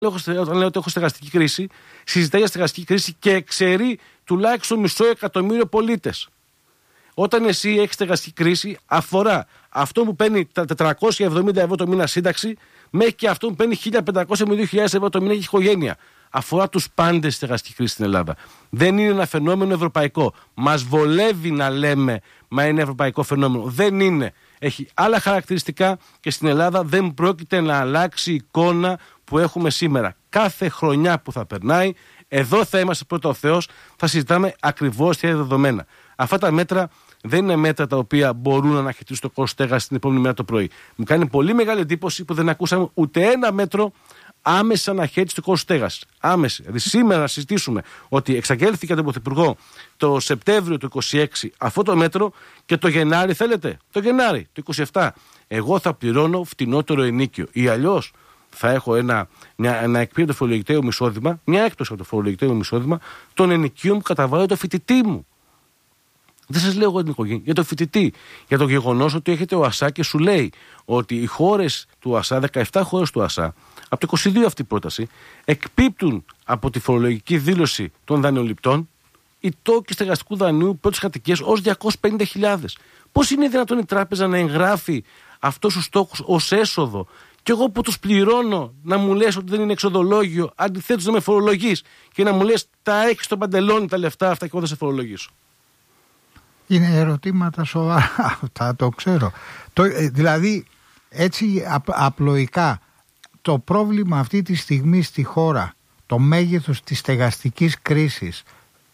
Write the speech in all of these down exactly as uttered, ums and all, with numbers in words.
όταν λέω ότι έχω στεγαστική κρίση, συζητάει για στεγαστική κρίση και εξαιρεί τουλάχιστον μισό εκατομμύριο πολίτες. Όταν εσύ έχεις στεγαστική κρίση, αφορά αυτό που παίρνει τα τετρακόσια εβδομήντα ευρώ το μήνα σύνταξη, μέχρι και αυτό που παίρνει χίλια πεντακόσια με δύο χιλιάδες ευρώ το μήνα και έχει οικογένεια. Αφορά τους πάντες στεγαστική κρίση στην Ελλάδα. Δεν είναι ένα φαινόμενο ευρωπαϊκό. Μας βολεύει να λέμε, μα είναι ευρωπαϊκό φαινόμενο. Δεν είναι. Έχει άλλα χαρακτηριστικά και στην Ελλάδα δεν πρόκειται να αλλάξει η εικόνα που έχουμε σήμερα. Κάθε χρονιά που θα περνάει, εδώ θα είμαστε πρώτα ο Θεός, θα συζητάμε ακριβώς τέτοια δεδομένα. Αυτά τα μέτρα δεν είναι μέτρα τα οποία μπορούν να αναχαιτήσουν το κόστος στέγασης την επόμενη μέρα το πρωί. Μου κάνει πολύ μεγάλη εντύπωση που δεν ακούσαμε ούτε ένα μέτρο άμεση αναχαίτηση του κόστους στέγασης. Άμεση. Δηλαδή σήμερα να συζητήσουμε ότι εξαγγέλθηκε από τον Πρωθυπουργό το Σεπτέμβριο του είκοσι έξι αυτό το μέτρο και το Γενάρη, θέλετε, το Γενάρη του είκοσι επτά, εγώ θα πληρώνω φτηνότερο ενοίκιο. Ή αλλιώς θα έχω ένα, μια, ένα εκπλήρω το φορολογητέο μισόδημα, μια έκπτωση από το φορολογητέο μισόδημα των ενοικίων που καταβάλλω το φοιτητή μου. Δεν σας λέω εγώ την οικογένεια, για το φοιτητή. Για το γεγονός ότι έχετε ο ΑΣΑ και σου λέει ότι οι χώρες του ΑΣΑ, δεκαεπτά χώρες του ΑΣΑ, από το είκοσι δύο αυτή η πρόταση, εκπίπτουν από τη φορολογική δήλωση των δανειοληπτών οι τόκοι στεγαστικού δανείου πρώτης κατοικίας ως διακόσιες πενήντα χιλιάδες. Πώς είναι δυνατόν η τράπεζα να εγγράφει αυτούς τους τόκους ως έσοδο και εγώ που τους πληρώνω να μου λες ότι δεν είναι εξοδολόγιο, αντιθέτως να με φορολογείς και να μου λες τα έχεις στο παντελόνι τα λεφτά αυτά και εγώ δεν σε φορολογήσω. Είναι ερωτήματα σοβαρά αυτά, το ξέρω. Το, δηλαδή, έτσι απ, απλοϊκά, το πρόβλημα αυτή τη στιγμή στη χώρα, το μέγεθος της στεγαστικής κρίσης,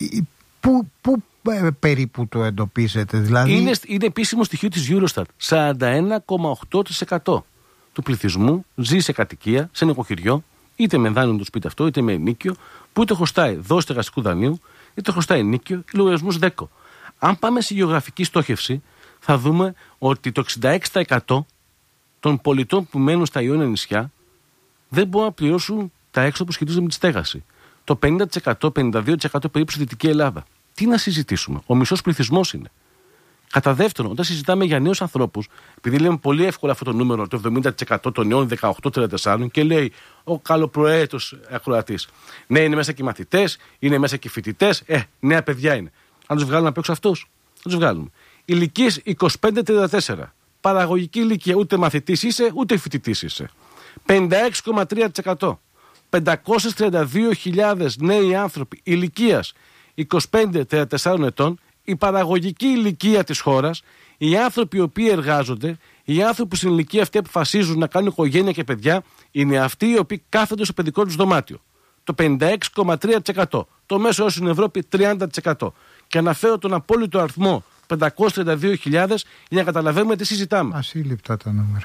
πού, πού περίπου το εντοπίζετε? Δηλαδή... Είναι, είναι επίσημο στοιχείο της Eurostat. σαράντα ένα κόμμα οκτώ τοις εκατό του πληθυσμού ζει σε κατοικία, σε νοικοκυριό, είτε με δάνειο το σπίτι αυτό, είτε με ενίκιο, που είτε χρωστάει δόση στεγαστικού δανείου, είτε χρωστάει ενίκιο και λογαριασμούς ΔΕΚΟ. Αν πάμε σε γεωγραφική στόχευση, θα δούμε ότι το εξήντα έξι τοις εκατό των πολιτών που μένουν στα Ιόνια νησιά δεν μπορούν να πληρώσουν τα έξοδα που σχετίζονται με τη στέγαση. Το πενήντα τοις εκατό, πενήντα δύο τοις εκατό περίπου στη Δυτική Ελλάδα. Τι να συζητήσουμε? Ο μισός πληθυσμός είναι. Κατά δεύτερον, όταν συζητάμε για νέους ανθρώπους, επειδή λέμε πολύ εύκολα αυτό το νούμερο, το εβδομήντα τοις εκατό των νέων δεκαοκτώ τριάντα τέσσερα, και λέει ο καλοπροαίρετος ακροατής, ναι, είναι μέσα και οι μαθητές, είναι μέσα και οι φοιτητές, ε, νέα παιδιά είναι. Να τους βγάλουμε απ' έξω αυτούς. Να τους βγάλουμε. Ηλικίες είκοσι πέντε τριάντα τέσσερα. Παραγωγική ηλικία, ούτε μαθητής είσαι, ούτε φοιτητής είσαι. πενήντα έξι κόμμα τρία τοις εκατό. πεντακόσιες τριάντα δύο χιλιάδες νέοι άνθρωποι ηλικίας είκοσι πέντε τριάντα τέσσερα ετών. Η παραγωγική ηλικία της χώρας, οι άνθρωποι οι οποίοι εργάζονται, οι άνθρωποι που στην ηλικία αυτή αποφασίζουν να κάνουν οικογένεια και παιδιά, είναι αυτοί οι οποίοι κάθονται στο παιδικό τους δωμάτιο. Το πενήντα έξι κόμμα τρία τοις εκατό. Το μέσο όρο στην Ευρώπη τριάντα τοις εκατό. Και αναφέρω τον απόλυτο αριθμό πεντακόσιες τριάντα δύο χιλιάδες για να καταλαβαίνουμε τι συζητάμε. Ασύλληπτα τα νούμερα.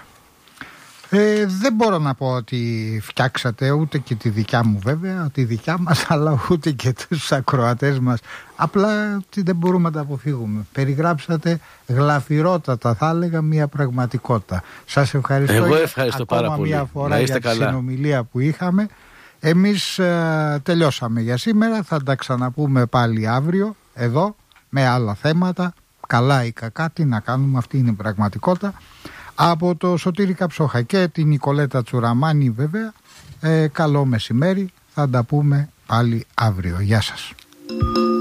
Ε, δεν μπορώ να πω ότι φτιάξατε ούτε και τη δικιά μου βέβαια, τη δικιά μας, αλλά ούτε και τους ακροατές μας. Απλά δεν μπορούμε να τα αποφύγουμε. Περιγράψατε γλαφυρότατα, θα έλεγα, μια πραγματικότητα. Σας ευχαριστώ. Εγώ ευχαριστώ ακόμα πάρα πολύ. μια φορά για καλά. Τη συνομιλία που είχαμε. Εμείς ε, τελειώσαμε για σήμερα. Θα τα ξαναπούμε πάλι αύριο εδώ με άλλα θέματα. Καλά ή κακά, τι να κάνουμε, αυτή είναι η πραγματικότητα. Από το Σωτήρη Καψόχα και την Νικολέτα Τσουραμάνη βέβαια, ε, καλό μεσημέρι, θα τα πούμε πάλι αύριο. Γεια σας.